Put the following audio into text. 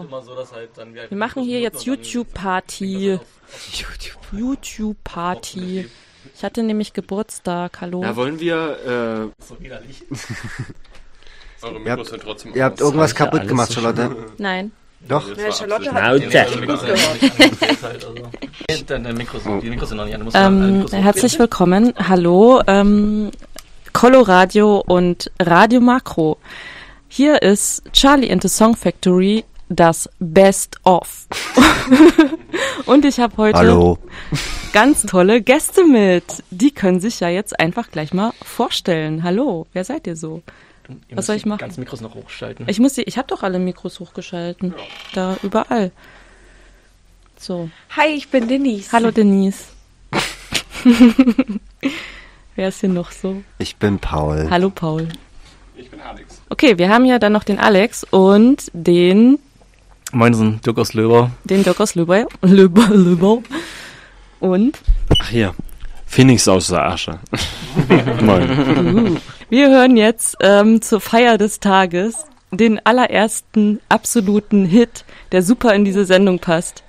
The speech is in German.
immer so, dass halt dann wir machen hier jetzt YouTube-Party. YouTube-Party. Ich hatte nämlich Geburtstag, hallo. Ja, wollen wir, so widerlich. Eure Mikros sind trotzdem Ihr habt irgendwas kaputt gemacht, Charlotte? Nein. Doch? Ja, Charlotte Die Mikros sind noch nicht an. Du musst alle Mikros Herzlich willkommen. Hallo, Coloradio und Radio Makro. Hier ist Charlie and the Song Factory, das Best of. Und ich habe heute ganz tolle Gäste mit. Die können sich ja jetzt einfach gleich mal vorstellen. Hallo, wer seid ihr so? Was soll ich machen? Die ganzen Mikros noch hochschalten. Ich habe doch alle Mikros hochgeschalten. Ja. Da überall. So. Hi, ich bin Denise. Hallo Denise. Wer ist hier noch so? Ich bin Paul. Hallo Paul. Ich bin Alex. Okay, wir haben ja dann noch den Alex und den Moinsen, Dirk aus Löber. Den Dirk aus Löber. Und? ach hier, Phoenix aus der Asche. Moin. Wir hören jetzt zur Feier des Tages den allerersten absoluten Hit, der super in diese Sendung passt.